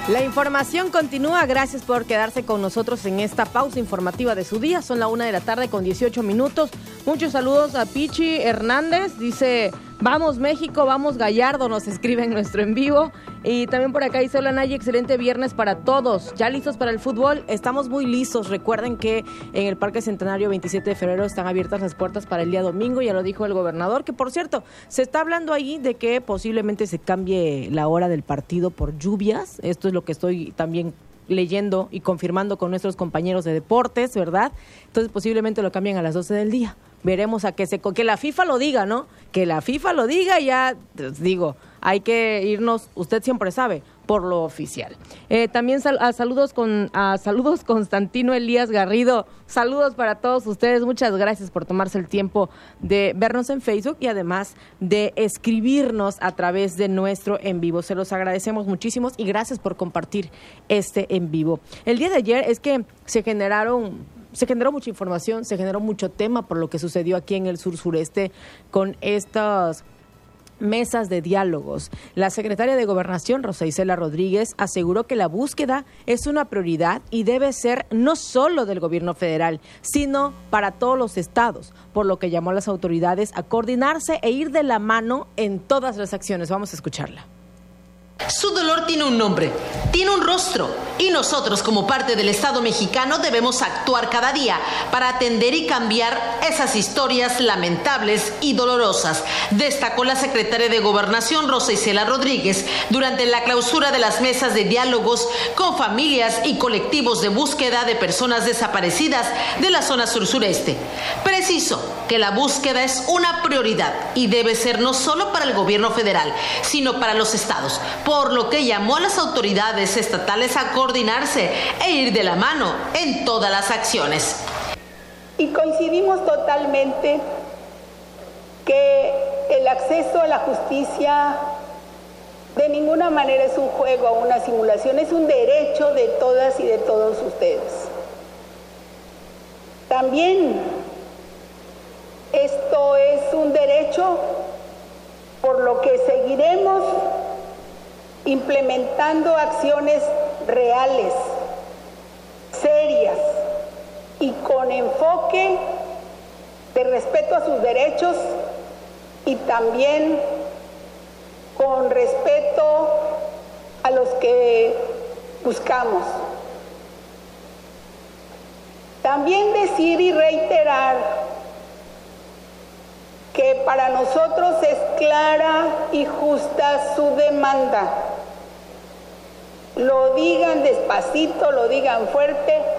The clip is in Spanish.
La información continúa, gracias por quedarse con nosotros en esta pausa informativa de su día. Son la 1:00 p.m. con 18 minutos. Muchos saludos a Pichi Hernández, dice, vamos México, vamos Gallardo, nos escribe en nuestro en vivo. Y también por acá dice, hola Nayi, excelente viernes para todos. ¿Ya listos para el fútbol? Estamos muy listos. Recuerden que en el Parque Centenario 27 de febrero están abiertas las puertas para el día domingo, ya lo dijo el gobernador, que por cierto, se está hablando ahí de que posiblemente se cambie la hora del partido por lluvias. Esto es lo que estoy también leyendo y confirmando con nuestros compañeros de deportes, ¿verdad? Entonces posiblemente lo cambien a las 12 del día. Veremos a que la FIFA lo diga, ¿no? Que la FIFA lo diga, ya digo, hay que irnos, usted siempre sabe, por lo oficial. También saludos Constantino Elías Garrido, saludos para todos ustedes, muchas gracias por tomarse el tiempo de vernos en Facebook y además de escribirnos a través de nuestro en vivo. Se los agradecemos muchísimo y gracias por compartir este en vivo. El día de ayer es que se generó mucha información, se generó mucho tema por lo que sucedió aquí en el sur-sureste con estas mesas de diálogos. La secretaria de Gobernación, Rosa Isela Rodríguez, aseguró que la búsqueda es una prioridad y debe ser no solo del gobierno federal, sino para todos los estados, por lo que llamó a las autoridades a coordinarse e ir de la mano en todas las acciones. Vamos a escucharla. Su dolor tiene un nombre, tiene un rostro, y nosotros como parte del Estado mexicano debemos actuar cada día para atender y cambiar esas historias lamentables y dolorosas, destacó la secretaria de Gobernación Rosa Isela Rodríguez durante la clausura de las mesas de diálogos con familias y colectivos de búsqueda de personas desaparecidas de la zona sur-sureste. Precisó que la búsqueda es una prioridad y debe ser no solo para el gobierno federal, sino para los estados, por lo que llamó a las autoridades estatales a coordinarse e ir de la mano en todas las acciones. Y coincidimos totalmente que el acceso a la justicia de ninguna manera es un juego o una simulación, es un derecho de todas y de todos ustedes. También esto es un derecho por lo que seguiremos implementando acciones reales, serias y con enfoque de respeto a sus derechos y también con respeto a los que buscamos. También decir y reiterar que para nosotros es clara y justa su demanda. Lo digan despacito, lo digan fuerte,